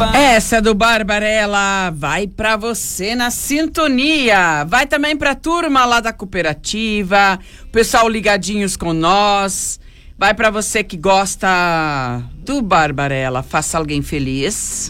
Essa do Barbarella vai pra você na sintonia. Vai também pra turma lá da cooperativa, o pessoal ligadinhos com nós. Vai pra você que gosta do Barbarella. Faça alguém feliz.